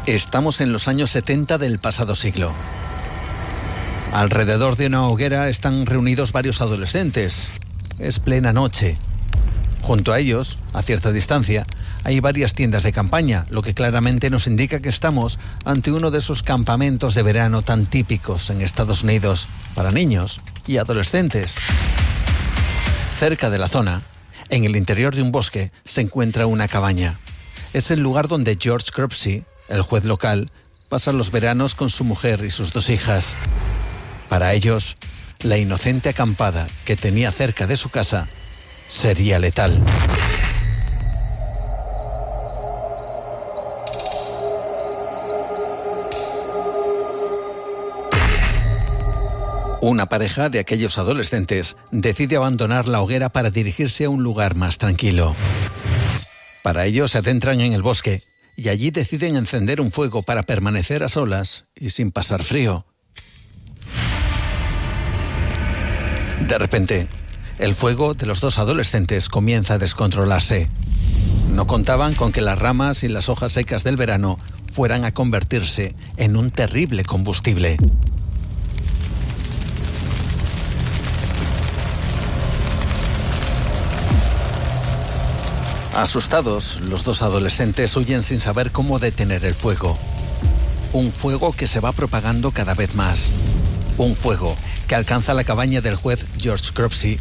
Estamos en los años 70 del pasado siglo. Alrededor de una hoguera están reunidos varios adolescentes. Es plena noche. Junto a ellos, a cierta distancia, hay varias tiendas de campaña, lo que claramente nos indica que estamos ante uno de esos campamentos de verano tan típicos en Estados Unidos para niños y adolescentes. Cerca de la zona, en el interior de un bosque, se encuentra una cabaña. Es el lugar donde George Cropsey, el juez local, pasa los veranos con su mujer y sus 2 hijas. Para ellos, la inocente acampada que tenía cerca de su casa sería letal. Una pareja de aquellos adolescentes decide abandonar la hoguera para dirigirse a un lugar más tranquilo. Para ello se adentran en el bosque y allí deciden encender un fuego para permanecer a solas y sin pasar frío. De repente, el fuego de los 2 adolescentes comienza a descontrolarse. No contaban con que las ramas y las hojas secas del verano fueran a convertirse en un terrible combustible. Asustados, los 2 adolescentes huyen sin saber cómo detener el fuego. Un fuego que se va propagando cada vez más. Un fuego que alcanza la cabaña del juez George Cropsey